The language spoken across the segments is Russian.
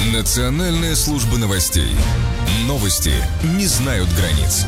Национальная служба новостей. Новости не знают границ.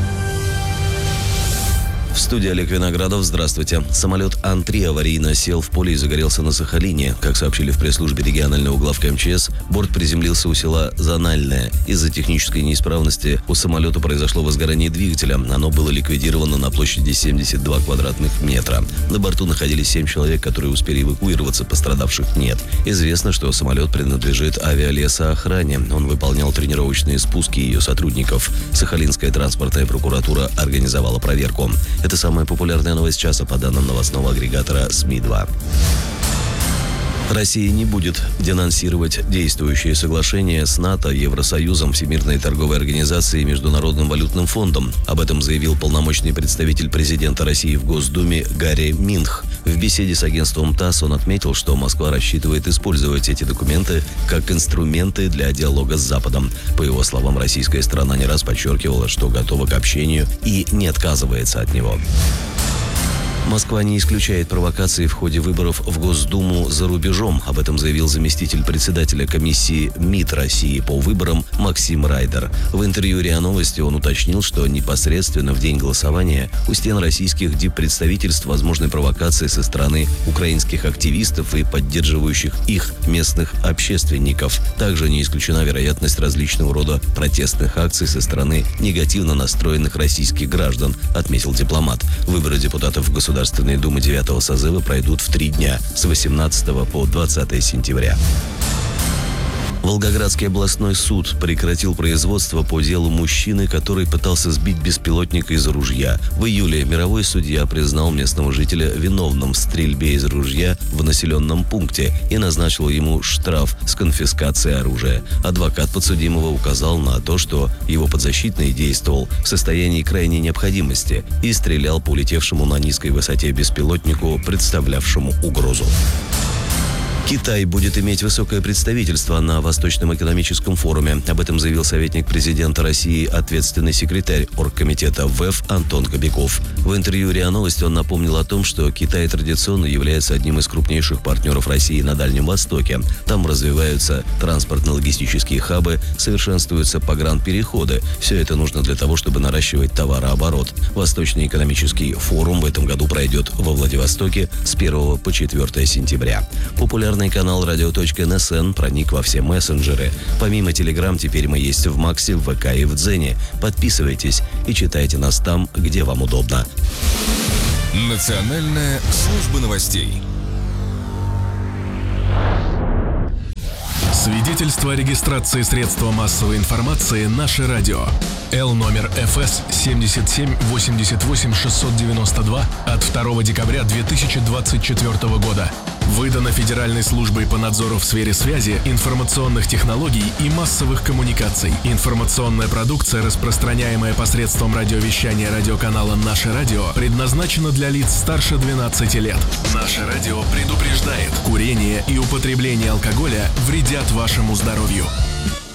В студии Олег Виноградов. Здравствуйте. Самолет Ан-3 аварийно сел в поле и загорелся на Сахалине. Как сообщили в пресс-службе регионального главка МЧС, борт приземлился у села Зональное. Из-за технической неисправности у самолета произошло возгорание двигателя. Оно было ликвидировано на площади 72 квадратных метра. На борту находились 7 человек, которые успели эвакуироваться, пострадавших нет. Известно, что самолет принадлежит авиалесоохране. Он выполнял тренировочные спуски ее сотрудников. Сахалинская транспортная прокуратура организовала проверку. Это самая популярная новость часа по данным новостного агрегатора СМИ-2. Россия не будет денонсировать действующие соглашения с НАТО, Евросоюзом, Всемирной торговой организацией и Международным валютным фондом. Об этом заявил полномочный представитель президента России в Госдуме Гарри Минх. В беседе с агентством ТАСС он отметил, что Москва рассчитывает использовать эти документы как инструменты для диалога с Западом. По его словам, российская сторона не раз подчеркивала, что готова к общению и не отказывается от него. Москва не исключает провокации в ходе выборов в Госдуму за рубежом. Об этом заявил заместитель председателя комиссии МИД России по выборам Максим Райдер. В интервью РИА Новости он уточнил, что непосредственно в день голосования у стен российских диппредставительств возможны провокации со стороны украинских активистов и поддерживающих их местных общественников. Также не исключена вероятность различного рода протестных акций со стороны негативно настроенных российских граждан, отметил дипломат. Выборы депутатов Государственной Думы 9-го созыва пройдут в 3 дня с 18 по 20 сентября. Волгоградский областной суд прекратил производство по делу мужчины, который пытался сбить беспилотника из ружья. В июле мировой судья признал местного жителя виновным в стрельбе из ружья в населенном пункте и назначил ему штраф с конфискацией оружия. Адвокат подсудимого указал на то, что его подзащитный действовал в состоянии крайней необходимости и стрелял по улетевшему на низкой высоте беспилотнику, представлявшему угрозу. Китай будет иметь высокое представительство на Восточном экономическом форуме. Об этом заявил советник президента России, ответственный секретарь Оргкомитета ВЭФ Антон Кобяков. В интервью РИА Новости он напомнил о том, что Китай традиционно является одним из крупнейших партнеров России на Дальнем Востоке. Там развиваются транспортно-логистические хабы, совершенствуются погранпереходы. Все это нужно для того, чтобы наращивать товарооборот. Восточный экономический форум в этом году пройдет во Владивостоке с 1 по 4 сентября. Популярный канал radio.nsn проник во все мессенджеры. Помимо Telegram, теперь мы есть в Максе, в ВК и в Дзене. Подписывайтесь и читайте нас там, где вам удобно. Национальная служба новостей. Свидетельство о регистрации средства массовой информации «Наше радио». Л номер ФС 77 88 692 от 2 декабря 2024 года. Выдано Федеральной службой по надзору в сфере связи, информационных технологий и массовых коммуникаций. Информационная продукция, распространяемая посредством радиовещания радиоканала «Наше радио», предназначена для лиц старше 12 лет. «Наше радио» предупреждает: курение и употребление алкоголя вредят вашему здоровью.